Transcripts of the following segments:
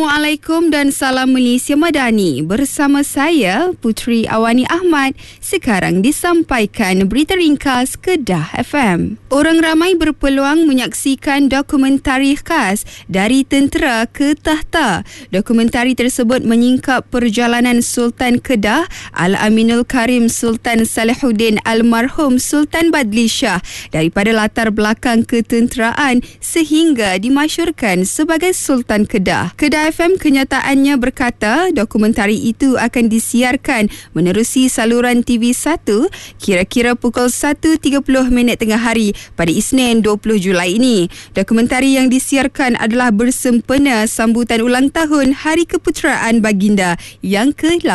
Assalamualaikum dan salam Malaysia Madani. Bersama saya Putri Awani Ahmad. Sekarang disampaikan berita ringkas Kedah FM. Orang ramai berpeluang menyaksikan dokumentari khas Dari Tentera ke Takhta. Dokumentari tersebut menyingkap perjalanan Sultan Kedah Al-Aminul Karim Sultan Salihuddin Almarhum Sultan Badli Shah daripada latar belakang ketenteraan sehingga dimasyurkan sebagai Sultan Kedah. Kedah FM kenyataannya berkata dokumentari itu akan disiarkan menerusi saluran TV1 kira-kira pukul 1.30 tengah hari pada Isnin 20 Julai ini. Dokumentari yang disiarkan adalah bersempena sambutan ulang tahun Hari Keputeraan Baginda yang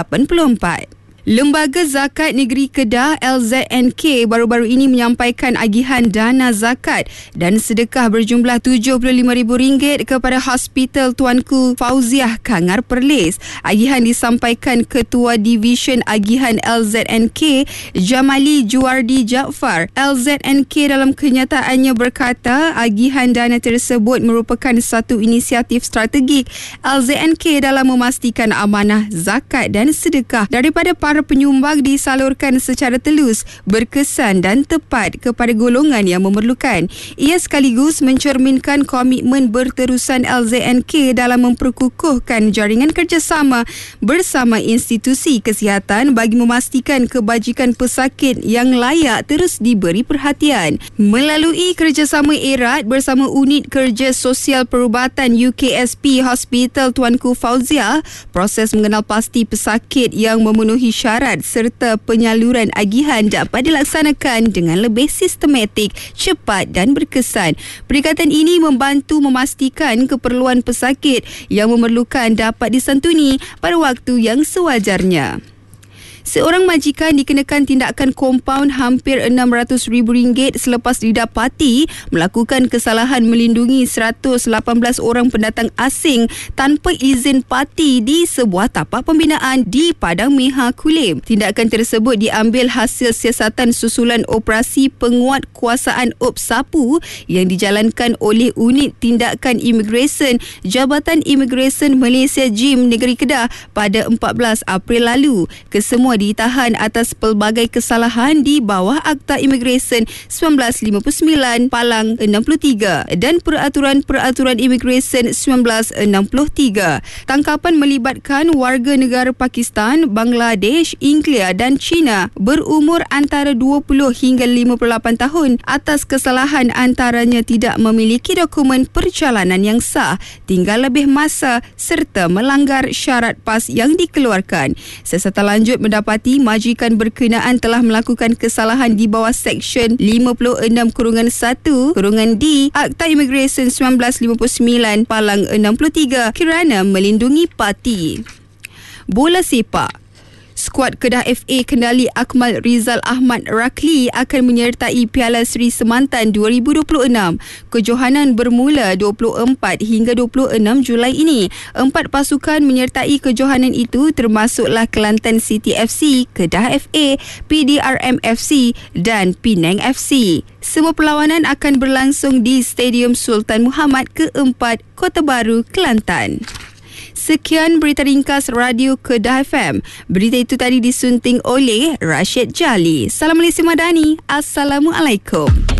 ke-84. Lembaga Zakat Negeri Kedah LZNK baru-baru ini menyampaikan agihan dana zakat dan sedekah berjumlah RM75,000 kepada Hospital Tuanku Fauziah Kangar Perlis. Agihan disampaikan Ketua Division Agihan LZNK Jamali Juwardi Jaafar. LZNK dalam kenyataannya berkata agihan dana tersebut merupakan satu inisiatif strategik LZNK dalam memastikan amanah zakat dan sedekah daripada para penyumbang disalurkan secara telus, berkesan dan tepat kepada golongan yang memerlukan. Ia sekaligus mencerminkan komitmen berterusan LZNK dalam memperkukuhkan jaringan kerjasama bersama institusi kesihatan bagi memastikan kebajikan pesakit yang layak terus diberi perhatian. Melalui kerjasama erat bersama Unit Kerja Sosial Perubatan UKSP Hospital Tuanku Fauziah, proses mengenal pasti pesakit yang memenuhi syarat serta penyaluran agihan dapat dilaksanakan dengan lebih sistematik, cepat dan berkesan. Perikatan ini membantu memastikan keperluan pesakit yang memerlukan dapat disantuni pada waktu yang sewajarnya. Seorang majikan dikenakan tindakan kompaun hampir RM600,000 selepas didapati melakukan kesalahan melindungi 118 orang pendatang asing tanpa izin parti di sebuah tapak pembinaan di Padang Meha Kulim. Tindakan tersebut diambil hasil siasatan susulan operasi penguatkuasaan UPSAPU yang dijalankan oleh Unit Tindakan Imigresen Jabatan Imigresen Malaysia JIM Negeri Kedah pada 14 April lalu. Kesemua ditahan atas pelbagai kesalahan di bawah Akta Imigresen 1959 Palang 63 dan Peraturan-Peraturan Imigresen 1963. Tangkapan melibatkan warga negara Pakistan, Bangladesh, Inggeria dan China berumur antara 20 hingga 58 tahun atas kesalahan antaranya tidak memiliki dokumen perjalanan yang sah, tinggal lebih masa serta melanggar syarat PAS yang dikeluarkan. Siasatan lanjut mendapati majikan berkenaan telah melakukan kesalahan di bawah Seksyen 56-1-D Akta Imigresen 1959 Palang 63 kerana melindungi parti. Bola sepak. Skuad Kedah FA kendali Akmal Rizal Ahmad Rakli akan menyertai Piala Seri Semantan 2026. Kejohanan bermula 24 hingga 26 Julai ini. 4 pasukan menyertai kejohanan itu termasuklah Kelantan City FC, Kedah FA, PDRM FC dan Penang FC. Semua perlawanan akan berlangsung di Stadium Sultan Muhammad ke-4, Kota Baru, Kelantan. Sekian berita ringkas Radio Kedah FM. Berita itu tadi disunting oleh Rashid Jali. Salam Malaysia Madani. Assalamualaikum.